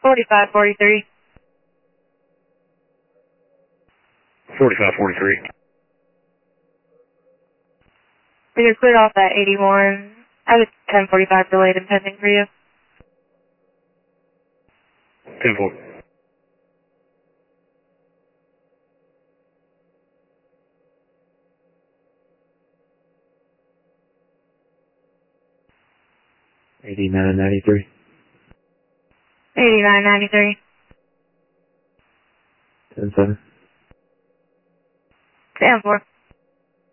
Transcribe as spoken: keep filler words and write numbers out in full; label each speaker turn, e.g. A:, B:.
A: forty-five forty-three.
B: forty-five forty-three.
A: You're cleared off at eighty-one. I have a ten forty-five delayed and pending for you.
B: ten four.
C: eighty-nine ninety-three.
A: eighty-nine ninety-three.
C: ten seven.
A: ten four.